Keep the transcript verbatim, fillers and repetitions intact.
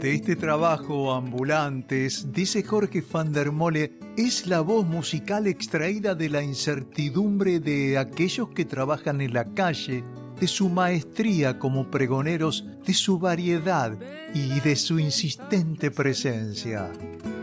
De este trabajo, Ambulantes, dice Jorge van der Mole, es la voz musical extraída de la incertidumbre de aquellos que trabajan en la calle, de su maestría como pregoneros, de su variedad y de su insistente presencia.